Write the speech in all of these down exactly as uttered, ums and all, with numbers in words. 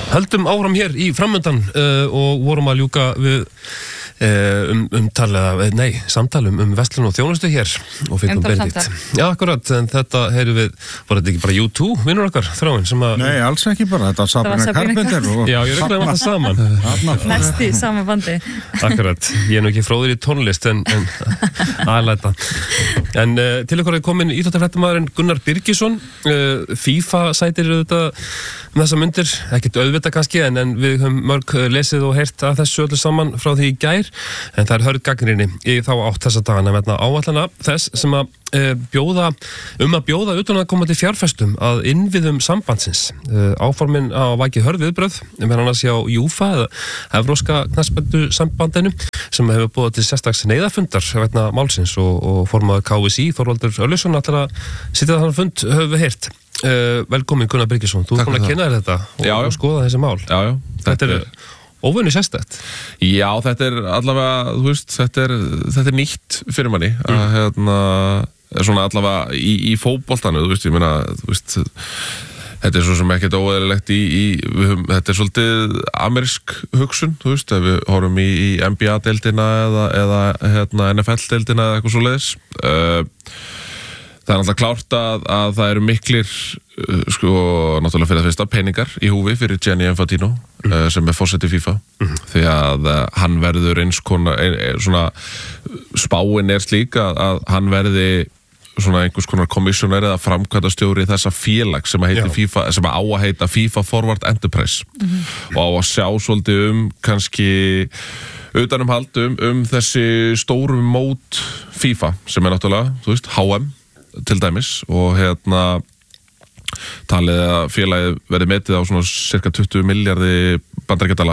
Höldum áfram hér í framöndan uh, og vorum að ljúka við uh, um, um talaða, nei, samtalum um verslun og þjónustu hér og fengum Benedikt. Já, akkurat, en þetta heyrðu við, var þetta ekki bara U two, vinnur okkar, Þráinn, sem að... Nei, alls ekki bara, þetta var Sabrina Carpenter. Og... Já, ég reglaði maður það saman. Næst í sama bandi. Akkurat, ég er nú ekki fróður í tónlist, en, en aðlæta. En uh, til ykkur er komin íþróttafréttamaðurinn Gunnar Birgisson, uh, FIFA-sætir eru þetta um þessa myndir, ekkert auðvitað kannski, en, en við höfum mörg lesið og heyrt að þessu öllu saman frá því í gær, en það er hörð gagnrýni í þá átt þessa dagana vegna áætlana þess sem að e, bjóða, um að bjóða utan að koma til fjárfestum að innviðum sambandsins. E, áformin á vakið hörð viðbrögð, meðan annars hjá Júfa eða Evróska knattspyrnusambandinu sem hefur búið til sérstaks neyðarfundar vegna málsins og, og formaður K S I, Þorvaldur Örlygsson, ætlar að sitja þannig fund höfum við heyrt. Uh, velkomin Gunnar Birgisson, þú er búin að kynna þér þetta og, já, já. og skoða þessi mál. Já, já. Þetta, þetta er óvenju sérstætt. Já, þetta er allavega, þú veist, þetta er, þetta er nýtt fyrir manni mm. að hérna, svona allavega í, í fótboltanu, þú veist, ég meina, þú veist, þetta er svo sem ekkert óeðlilegt í, í við höfum, þetta er svolítið amerísk hugsun, þú veist, ef við horfum í, í N B A-deildina eða, eða hérna, N F L-deildina eða eitthvað svoleiðis. Uh, Það er náttúrulega klárt að, að það eru miklir, sko, náttúrulega fyrir það fyrsta, peningar í húfi fyrir Gianni Infantino, mm. uh, sem er forseti FIFA, mm. því að uh, hann verður eins konar, ein, ein, svona, spáin er slík að, að hann verði svona einhvers konar kommissioner eða framkvæmdastjóri þessa félag sem að heita FIFA, sem að á að heita FIFA Forward Enterprise mm. og á að sjá svolítið um kannski utanumhald um, um þessi stóru mót FIFA sem er náttúrulega, þú veist, H M til dæmis og hérna talið að félagið verði metið á svona cirka tuttugu milljarði bandaríkjadala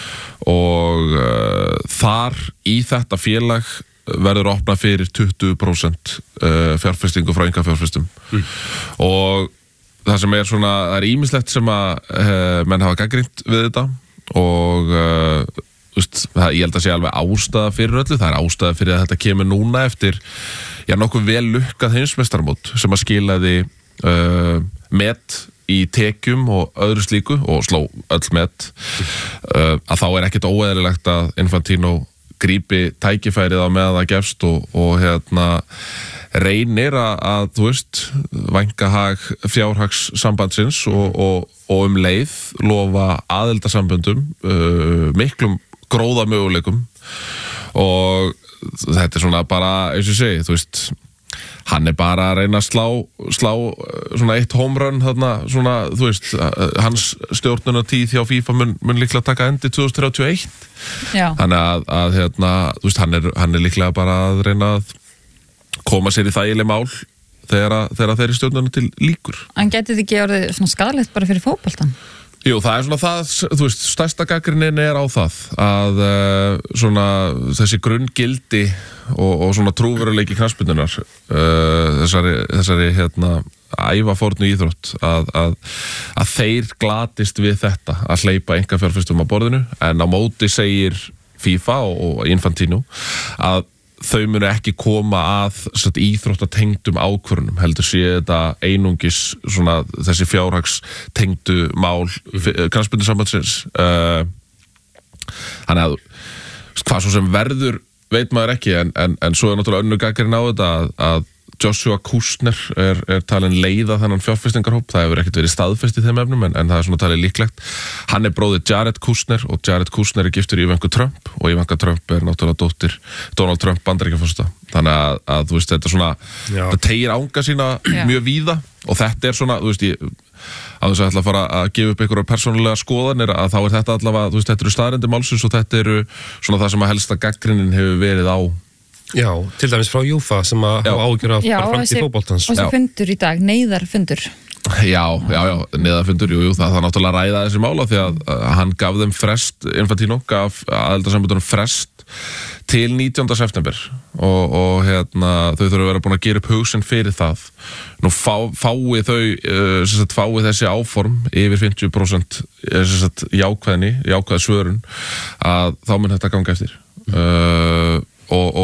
og uh, þar í þetta félag verður opnað fyrir tuttugu prósent uh, fjárfestingu frá einkafjárfestum mm. og það sem er svona, það er ýmislegt sem að uh, menn hafa gagnrýnt við þetta og uh, Úst, það, ég held að sé alveg ástæða fyrir öllu, það er ástæða fyrir að þetta kemur núna eftir já, nokkuð vel lukkað heimsmeistaramót sem að skilaði uh, met í tekjum og öðru slíku og sló öll met uh, að þá er ekkert óeðlilegt að Infantino grípi tækifærið á meðan það gefst og, og hérna reynir að, að þú veist, vængahag fjárhags sambandsins og, og, og um leið lofa aðildarsamböndum uh, miklum gróða möguleikum og þetta er svona bara, eins og ég segi, þú veist, hann er bara að reyna að slá, slá svona eitt home run þarna, svona, þú veist, hans stjórnunartíð hjá FIFA mun, mun líklega taka endi tvö þúsund þrjátíu og eitt. Já. Þannig að, að hérna, þú veist, hann er, hann er líklega bara að reyna að koma sér í þægileg mál þegar, að, þegar þeirri stjórnunartíð líkur. En getið þið ekki orðið svona skaðlegt bara fyrir fótboltan? Jú, það er svona það, þú veist, stærsta gagnrýnin er á það að uh, svona þessi grunngildi og, og svona trúveruleiki knattspyrnunnar uh, þessari, þessari hérna ævafórnu íþrótt að, að, að þeir glatist við þetta að hleypa einkafjárfestum á borðinu en á móti segir FIFA og, og Infantino að þau munu ekki koma að satt, íþróttatengdum ákvörunum heldur sé þetta einungis svona, þessi fjárhagstengdu mál knattspyrnusambandsins uh, þannig að hvað svo sem verður veit maður ekki en, en, en svo er náttúrulega önnur gagnrýni á þetta að, að Joshua Kustner er, er talin leiða þennan fjárfestingarhóp, það hefur ekkert verið staðfest í þeim efnum en, en það er svona talið líklegt. Hann er bróðir Jared Kushner og Jared Kushner er giftur Ivanka Trump og Ivanka Trump er náttúrulega dóttir Donald Trump Bandaríkjaforseta. Þannig að, að þú veist þetta er svona, það tegir ánga sína Já. mjög víða og þetta er svona, þú veist ég að þess að ætla að fara að gefa upp einhverja persónulega skoðanir að þá er þetta allavega, þú veist þetta eru staðreyndir málsins og þetta eru svona það sem að helsta gagnrýnin hefur verið á Já, til dæmis frá Júfa sem að hafa ágjör af framtíð fótboltans. Og þessi fundur í dag, neyðarfundur. Já, já, já, neyðarfundur, jú, jú, það er náttúrulega að ræða þessi mála því að uh, hann gaf þeim frest, Infantino gaf aðildarsamböndunum frest til nítjánda september og, og hérna, þau þurfa að vera búin að gera upp hugsun fyrir það. Nú fá, fái þau, uh, sem sagt, fái þessi áform yfir fimmtíu prósent sem sagt, jákvæðni, jákvæða svörun að þá mun þetta ganga eftir. Uh, Og,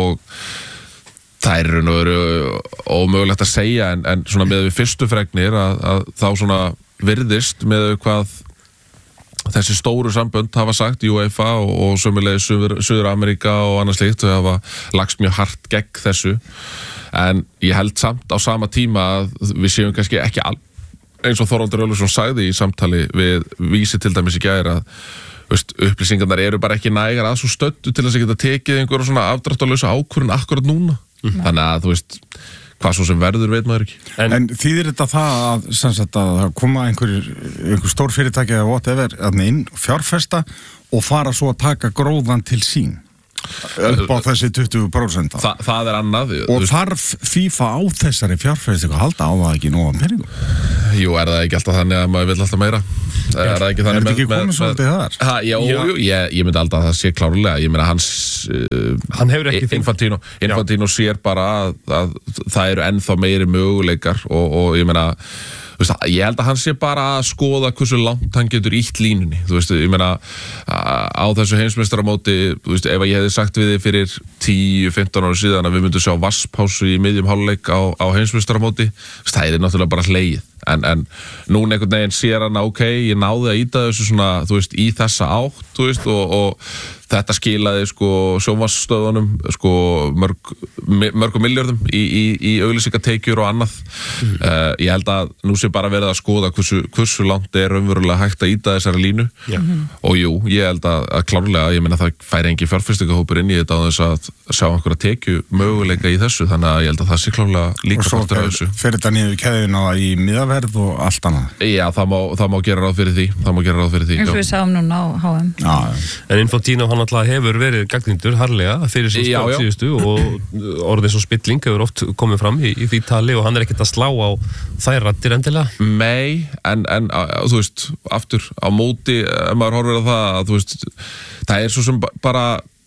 og það er raun og veru ómögulegt að segja en, en svona með við fyrstu fregnir að, að þá svona virðist með hvað þessi stóru sambönd hafa sagt UEFA og, og sömulegis Suður, Suður Ameríka og annars slíkt og hafa lagst mjög hart gegn þessu en ég held samt á sama tíma að við séum kannski ekki al- eins og Þorvaldur Ölversson sagði í samtali við Vísi til dæmis í gær að veist, upplýsingarnar eru bara ekki nægar að svo stöddu til þess að geta tekið einhverjum svona afdráttarlausa ákvörðun akkurat núna mm. þannig að þú veist hvað svo sem verður veit maður ekki En, en þýðir þetta það að, sem sagt, að það koma einhver, einhver stór fyrirtæki eða whatever inn, fjárfesta og fara svo að taka gróðan til sín upp á þessi tuttugu prósent Þa, það er annað og þarf FIFA á þessari fjárfestingu að halda á það ekki nóg að peningum? Jú, er það ekki alltaf þannig að maður vil alltaf meira er það ekki þannig er þetta ekki komið svolítið þar? Ha, já, já. Jú, ég, ég myndi alltaf að það sé klárlega ég meina hans uh, hann hefur ekki Infantino, Infantino sér bara að, að það eru ennþá meiri möguleikar og, og ég meina Veist, ég held að hann sé bara að skoða hversu langt hann getur ítt línunni þú veist, ég meina á þessu heimsmeistaramóti, þú veist, ef ég hefði sagt við þið fyrir tíu til fimmtán ára síðan að við myndum sjá vasspásu í miðjum hálfleik á, á heimsmeistaramóti, það er náttúrulega bara hlegið en, en núna einhvern veginn sér hann ok, ég náði að íta þessu svona, þú veist, í þessa átt, þú veist, og, og þetta skilaði sko sjónvarpsstöðunum sko mörg, mörgum milljörðum í, í, í auglýsingatekjur og annað mm. uh, ég held að nú sé bara verið að skoða hversu, hversu langt er raunverulega hægt að íta þessari línu mm. og jú, ég held að, að klárlega, ég meina það færi engi fjárfestingahópur inn í þetta á þess að sjá einhverja tekju möguleika í þessu, þannig að ég held að það sé klárlega líka partur af þessu. Og svo fer þetta niður keðjuna í miðaverð og allt annað? Já, það má, það má gera ráð fyrir því, það má gera ráð fyrir því. eins og við sáum núna á H M. Já, en Infantino hann alltaf hefur verið gagnrýndur harðlega fyrir svo spjátt síðustu og orðið svo spilling hefur oft komið fram í, í því tali og hann er ekkert að slá á þær raddir endilega. Nei, en, en þú veist, aftur á móti, ef maður horfir á það að þú veist, það er svo sem bara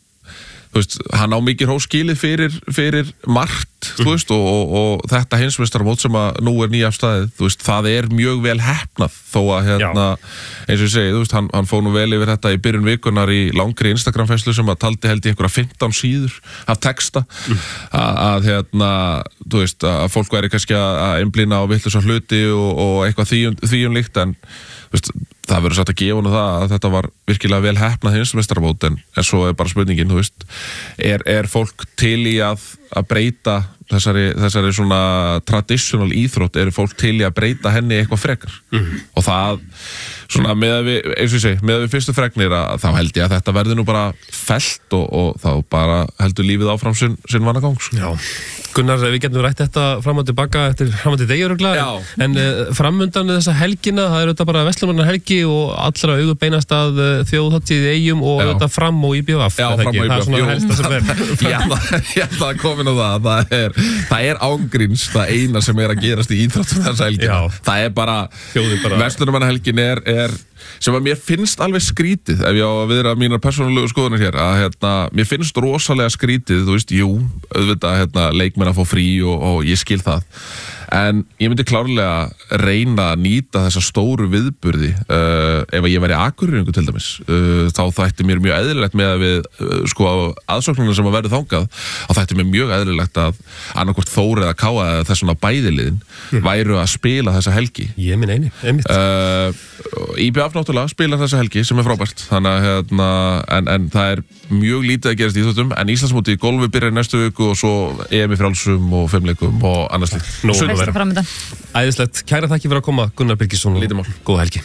þú veist, hann á mikið hrós skilið fyrir, fyrir margt, mm. þú veist, og, og, og þetta heimsmeistaramót sem að nú er nýjafstæðið, þú veist, það er mjög vel heppnað þó að hérna, Já. eins og ég segi, þú veist, hann, hann fóð nú vel yfir þetta í byrjun vikunar í langri Instagram-fæslu sem að taldi held í einhverja fimmtán síður af texta, mm. að, að hérna, þú veist, að fólk væri kannski að einblína á vitlausar hluti og, og eitthvað því, því um líkt, en þú veist, það verður satt að gefa nú það að þetta var virkilega vel heppnað heimsmeistaramót en, en svo er bara spurningin, þú veist er, er fólk til í að, að breyta þessari, þessari svona traditional íþrótt, er fólk til í að breyta henni eitthvað frekar mm-hmm. og það svona með að við, eins og ég segi, með að við fyrstu fregnir að þá held ég að þetta verður nú bara fellt og, og þá bara heldur lífið áfram sinn, sinn vanagang. Já. Gunnar, við getum rætt þetta fram og tilbaka eftir fram og til degi öruglega, en, en uh, framundan þessa helgina, það er þetta bara Vestlumarnar helgi og allra augu beinast að uh, þjóðhátíð í Eyjum og þetta fram og í B V F. Já, fram og í B V F. Það er svona helsta sem er. Já, það er komin á það. Það er, það er ángríns, það eina sem er að gerast í íþróttum þessa helgina. Já. Það er bara, bara... Vestlumarnar helgin er, er sem að mér finnst alveg skrítið ef ég á að viðra mínar persónulegu skoðanir hér að hérna, mér finnst rosalega skrítið þú veist, jú, auðvitað hérna, leikmenn að fá frí og, og ég skil það en ég myndi klárlega reyna að nýta þessa stóru viðburði uh, ef ég væri Akureyringur til dæmis uh, þá þætti mér mjög eðlilegt með að við uh, sko aðsóknarna sem að verði þangað þá þætti mér mjög eðlilegt að annarkvort Þór eða Káa eða þessuna bæðiliðin mm. væru að spila þessa helgi ég minn eini, einmitt uh, í B V F náttúrulega spila þessa helgi sem er frábært þannig að hérna, en, en það er mjög lítið að gerast í íþróttum en Íslandsmótið í golfi byrjar næstu viku og svo E M í frjálsum og fimmleikum og annars líkt Æðislegt, kæra þakki fyrir að koma Gunnar Birgisson Lítið mál. Góða helgi.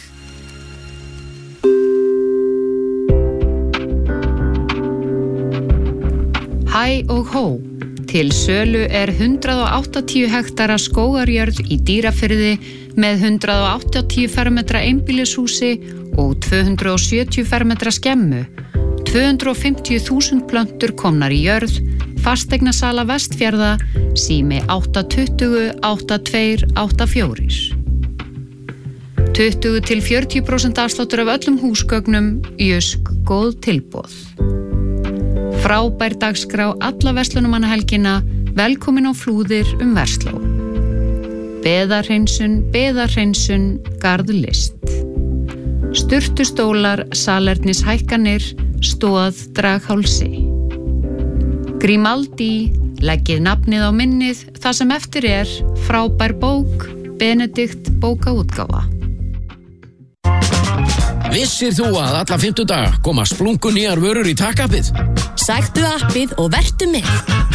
Hæ og hó. Til sölu er hundrað áttatíu hektara skógarjörð í Dýrafirði með hundrað áttatíu fermetra einbýlishúsi og tvö hundruð sjötíu fermetra skemmu. tvö hundruð fimmtíu þúsund plöntur komnar í jörð, fasteignasala Vestfjarða, sími átta tuttugu átta tveir átta fjögur. tuttugu til fjörutíu prósent afsláttur af öllum húsgögnum, Jysk góð tilboð. Frábær dagskrá alla verslunarmannahelgina, velkomin á Flúðir um Versló. Beðarhreinsun, beðarhreinsun, garðlist. Sturtustólar, salernishækkanir, stóð draghálsi. Grimaldi, leggið nafnið á minnið, það sem eftir er, frábær bók, Benedikt bókaútgáfa. Vissir þú að alla fimmtudaga koma splungu nýjar vörur í takkappið? Sæktu appið og vertu með.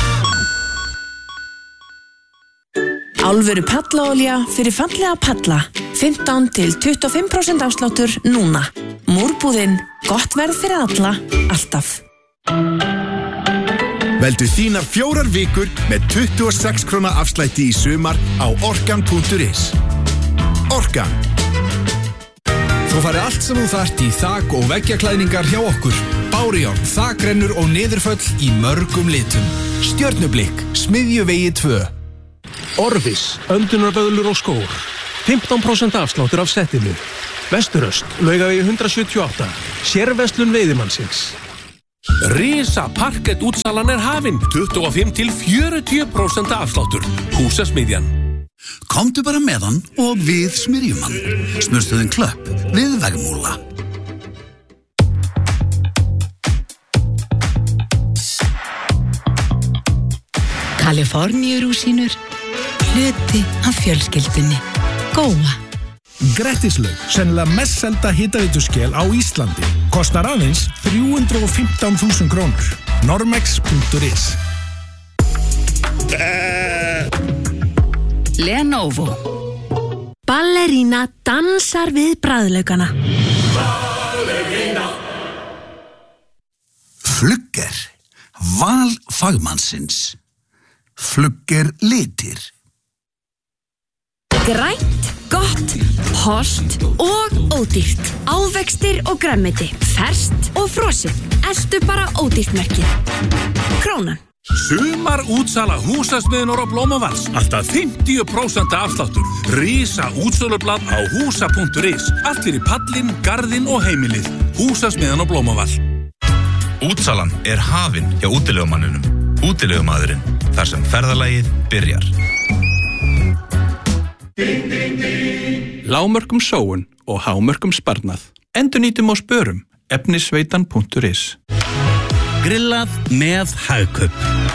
Alvöru pallaolía fyrir fallega palla. fimmtán til tuttugu og fimm prósent afsláttur núna. Múrbúðin, gott verð fyrir alla, alltaf. Veldu þínar fjórar vikur með tuttugu og sex króna afslætti í sumar á orkan punktur is. Orkan. Þú fari allt sem þú þarft í þak- og veggjaklæðningar hjá okkur. Bárjárn, þakrennur og niðurföll í mörgum litum. Stjörnublikk, Smiðjuvegi tvö. Orvis, öndunarböðlur og skór. fimmtán prósent afsláttur af settinu. Vesturöst, Laugavegi hundrað sjötíu og átta. Sérverslun veiðimannsins. Risa parkett útsalan er hafin. tuttugu og fimm til fjörutíu prósent afsláttur. Húsasmiðjan. Komdu bara með hann og við smyrjum hann. Smurstuðin Klöpp við Vegmúla. Kaliforníurúsínur, hluti af fjölskyldunni. Góa. Grettislaug, sennilega mest selda hitaveituskel á Íslandi. Kostar aðeins þrjú hundruð og fimmtán þúsund krónur. Normex punktur is. Lenovo. Ballerína dansar við bragðlaukana. Flugger. Val fagmannsins. Flugger litir. Grænt, gott, holt og ódýrt. Ávextir og grænmeti, ferskt og frosið. Eltu bara ódýrt merkið. Krónan. Sumar útsala húsasmiðunar á Blómavals. Alltaf fimmtíu prósent afsláttur. Risa útsölublað á húsa punktur is. Allt fyrir pallinn, garðinn og heimilið. Húsasmiðan á Blómaval. Útsalan er hafin hjá útilegumanninum. Útilegumadurinn, þar sem ferðalagið byrjar. Lágmörkum sóun og hámörkum sparnað. Endurnýtum og spörum. efnisveitan punktur is. Grillað með Hagkaup.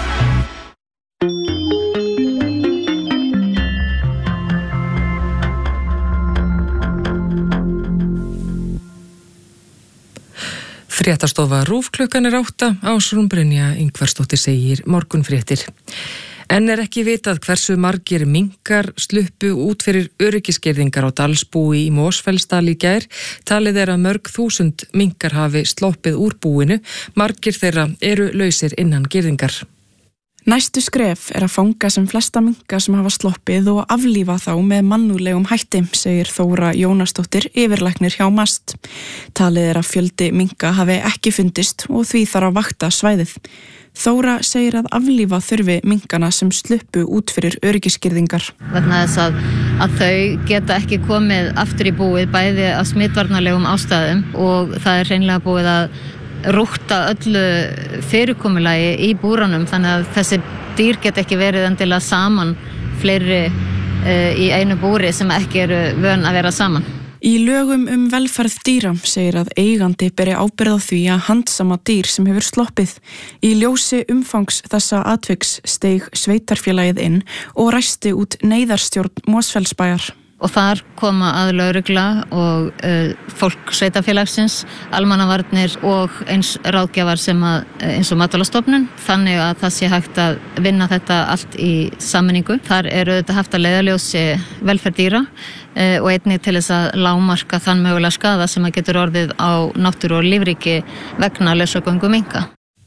Fréttastofa RÚV klukkan er átta. Ásrún Brynja Ingvarsdóttir segir morgunfréttir. En er ekki vitað hversu margir minkar sluppu út fyrir öryggisgirðingar á Dalsbúi í Mosfellsdal í gær. Talið er að mörg þúsund minkar hafi sloppið úr búinu. Margir þeirra eru lausir innan girðingar. Næstu skref er að fanga sem flesta minka sem hafa sloppið og aflífa þá með mannúðlegum hætti, segir Þóra Jónasdóttir, yfirlæknir hjá MAST. Talið er að fjöldi minka hafi ekki fundist og því þarf að vakta svæðið. Þóra segir að aflífa þurfi minkana sem sluppu út fyrir öryggisgirðingar. Vegna þess að, að þau geta ekki komið aftur í búið bæði af smitvarnarlegum ástæðum og það er hreinlega búið að rúkta öllu fyrirkomulagi í búranum þannig að þessi dýr get ekki verið endilega saman fleiri uh, í einu búri sem ekki eru vön að vera saman. Í lögum um velferð dýra segir að eigandi beri ábyrgð á því að handsama dýr sem hefur sloppið. Í ljósi umfangs þessa atviks steig sveitarfélagið inn og ræsti út neyðarstjórn Mosfellsbæjar. Og þar koma að lögregla og uh, fólk sveitarfélagsins, almannavarnir og eins ráðgjafar sem að, eins og Matvælastofnun, þannig að það sé hægt að vinna þetta allt í sameiningu. Þar eru þetta haft að leiðarljósi velferð dýra uh, og einnig til þess að lágmarka þann mögulega skaða sem að getur orðið á náttúru og lífríki vegna lausagöngu minka.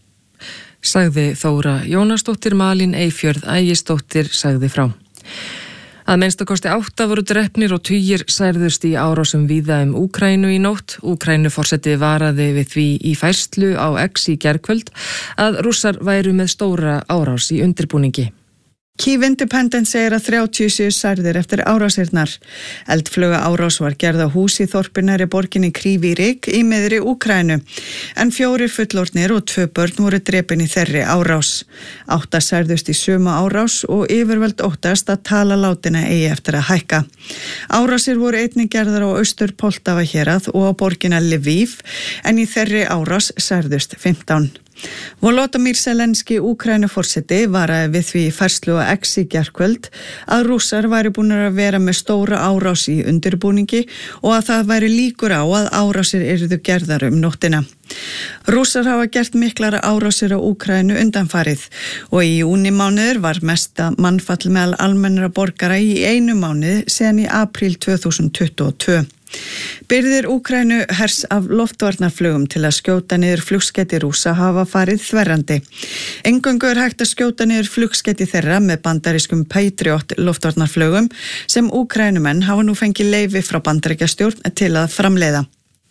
Sagði Þóra Jónasdóttir. Malín Eyfjörð Ægisdóttir sagði frá. Að minnstakosti átta voru drepnir og tugir særðust í árásum víða um Úkraínu í nótt. Úkraínuforseti varaði við því í færslu á X í gærkvöld að Rússar væru með stóra árás í undirbúningi. Kyiv Independent segir að þrjátíu séu særðir eftir árásirnar. Eldfluga árás var gerð á hús í þorpinari borginni Kryvyi-Rih í miðri Úkraínu, en fjórir fullorðnir og tvö börn voru drepin í þeirri árás. Átta særðust í sömu árás og yfirvöld óttast að tala látina eigi eftir að hækka. Árásir voru einnig gerðar á Austur-Poltava hérað og á borgina Lviv, en í þeirri árás særðust fimmtán. Volodymyr Zelenski Úkraínuforseti varaði við því í færslu á X í gærkvöld að Rússar væri búin að vera með stóra árás í undirbúningi og að það væri líkur á að árásir yrðu gerðar um nóttina. Rússar hafa gert miklara árásir á Úkraínu undanfarið og í júnimánuður var mesta mannfall meðal almennra borgara í einu mánuð síðan í apríl tvö þúsund tuttugu og tvö. Birgðir Úkraínu hers af loftvarnarflugum til að skjóta niður flugskeyti Rússa hafa farið þverrandi. Eingöngu er hægt að skjóta niður flugskeyti þeirra með bandarískum Patriot loftvarnarflugum sem Úkraínumenn hafa nú fengið leyfi frá Bandaríkjastjórn til að framleiða.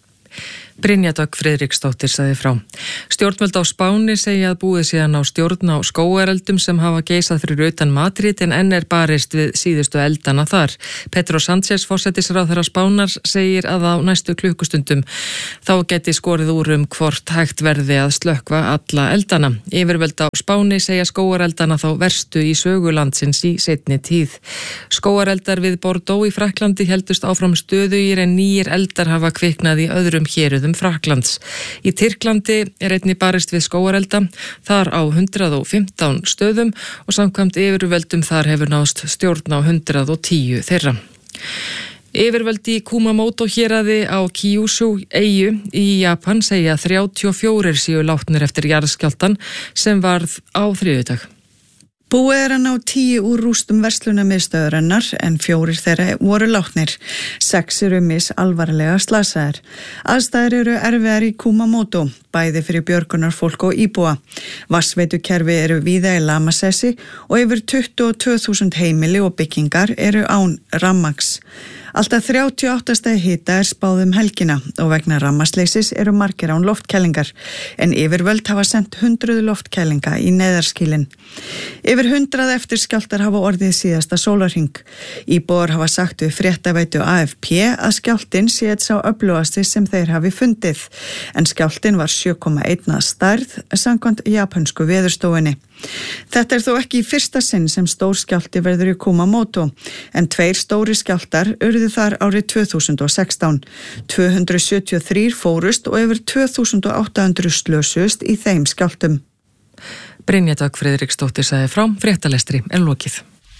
Brynja Dögg Friðriksdóttir sagði frá. Stjórnvöld á Spáni segja að búið síðan á stjórn á skógareldum sem hafa geisað fyrir utan Madrid en enn er barist við síðustu eldana þar. Pedro Sánchez, forsætisráðherra Spánar, segir að á næstu klukkustundum þá geti skorið úr um hvort hægt verði að slökkva alla eldana. Yfirvöld á Spáni segja skógareldana þá verstu í sögulandsins í seinni tíð. Skógareldar við Bordeaux í Frakklandi heldust áfram stöðugir en nýjir eldar hafa kviknað í öðrum héruðum Frakklands. Í Tyrklandi er einnig barist við skógarelda, þar á hundrað og fimmtán stöðum og samkvæmt yfirvöldum þar hefur náðst stjórn á hundrað og tíu þeirra. Yfirvöld í Kumamoto héraði á Kyushu eyju í Japan segja þrjátíu og fjórir séu látnir eftir jarðskjálftann sem varð á þriðjudag. Búið er að ná tíu úr rústum verslunarmiðstöðurinnar en fjórir þeirra voru látnir. Sex eru mis alvarlega slasaðir. Aðstæður eru erfiðar í Kumamoto, bæði fyrir björgunarfólk og íbúa. Vatnsveitukerfi eru víða í lamasessi og yfir tuttugu og tvö þúsund heimili og byggingar eru án rafmagns. Alltaf þrjátíu og átta stigi hita er spáð um helgina og vegna rafmagnsleysis eru margir án loftkælingar en yfirvöld hafa sendt hundruð loftkælinga í neðarskýlin. Yfir hundrað eftirskjálftar hafa orðið síðasta sólarhring. Íbúar hafa sagt við fréttaveitu A F P að skjálftinn sé eitt sá öflugasti sem þeir hafi fundið en skjálftinn var sjö komma eitt að stærð samkvæmt japansku veðurstofunni. Þetta er þó ekki í fyrsta sinn sem stór skjálfti verður í Kumamoto en tveir stóri skjálftar urðu þar árið tvö þúsund og sextán. tvö hundruð sjötíu og þrír fórust og yfir tvö þúsund og átta hundruð slösuðust í þeim skjálftum. Brynja Dögg Friðriksdóttir sagði frá, fréttalestri er lokið.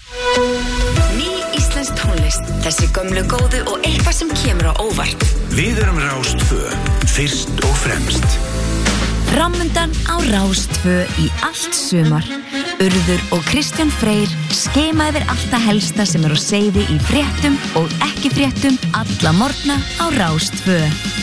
Ný íslensk tónlist, þessi gömlu góðu og eitthvað sem kemur á óvart. Við erum Rás tvö, fyrst og fremst. Framundan á Rás tvö í allt sumar. Urður og Kristján Freyr skema yfir allt það helsta sem er á seiði í fréttum og ekki fréttum alla morgna á Rás tvö.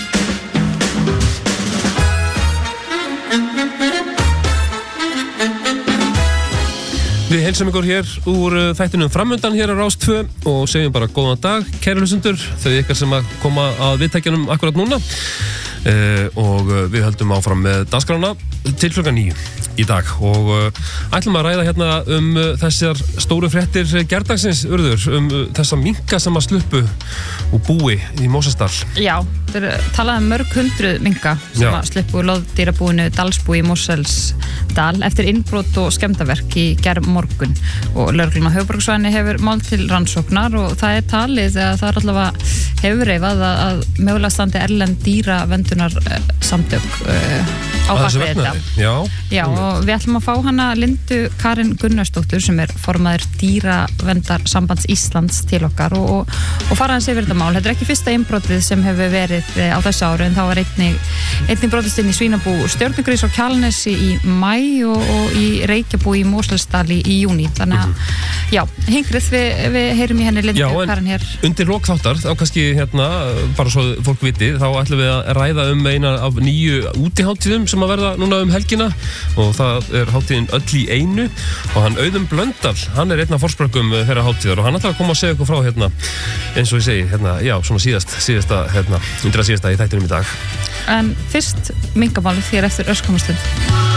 Við heilsum ykkur hér úr þættinum Framundan hér á Rás tvö og segjum bara góðan dag, kæru hlustendur, þau ykkar sem að koma að viðtækjanum akkurat núna. Uh, og við höldum áfram með dagskrána til klukkan níu í dag og uh, ætlum að ræða hérna um uh, þessar stóru fréttir gærdagsins, Urður, um uh, þessa minka sem að sluppu og búi í Mosasdal. Já, það er talað um mörg hundruð minka sem Já. að sluppu úr loðdýrabúinu Dalsbúi í Mosfellsdal eftir innbrot og skemmdarverk í gær morgun og lögreglun á höfuðborgarsvæðinu hefur mál til rannsóknar og það er talið að það er allavega hefur reifað að, að mögulega standi erlend dýravendunar samtök uh, á bakvið þetta. Já. Já, og við ætlum að fá hana Lindu Karin Gunnarsdóttur sem er formaður dýravendarsambands Íslands til okkar og, og, og fara hans yfir þetta mál. Þetta er ekki fyrsta innbrotið sem hefur verið á þessu áru en þá var einnig, einnig brotist inn í svínabú Stjörnugrís og Kjalarnesi í mæ og, og í Reykjabú í Mosfellsdal í, í júní. Þannig að, mm-hmm. já, hingrið við, við heyrum í henni Lindu já, Karin hér. Undir lok þáttar, þá kannski hérna, bara svo fólk viti, þá ætlum við að ræða um eina af nýju útiháttíðum sem að verða núna um helgina og það er hátíðin Öll í einu og hann Auðun Blöndal, hann er einn af forsprakkum þeirra hátíðar og hann ætlar að koma að segja ykkur frá hérna, eins og ég segi, hérna, já, svona síðast, síðasta, hérna, undir að síðasta í þættinum í dag. En fyrst minkamálið þér eftir örskamastund.